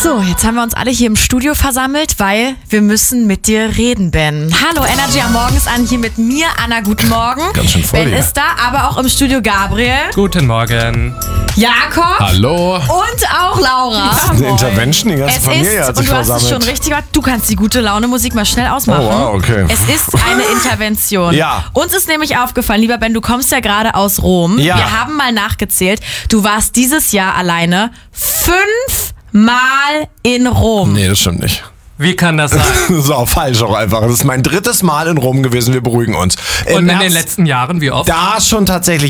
So, jetzt haben wir uns alle hier im Studio versammelt, weil wir müssen mit dir reden, Ben. Hallo, Energy am Morgen ist an, hier mit mir, Anna, guten Morgen. Ganz schön voll Ben hier. ist da, aber auch im Studio Gabriel, Guten Morgen. Jakob Hallo. und auch Laura. Das ist eine Intervention, die ganze Es Familie ist, hat sich und du hast es versammelt. schon richtig gemacht, du kannst die gute Laune-Musik mal schnell ausmachen. Oh, wow, okay. Es ist eine Intervention. Ja. Uns ist nämlich aufgefallen, lieber Ben, du kommst ja gerade aus Rom. Ja. Wir haben mal nachgezählt, du warst dieses Jahr alleine 5 Mal in Rom. Nee, das stimmt nicht. Wie kann das sein? Das ist auch falsch auch einfach. Das ist mein 3. Mal in Rom gewesen, wir beruhigen uns. Im Und in März, den letzten Jahren, wie oft? da schon tatsächlich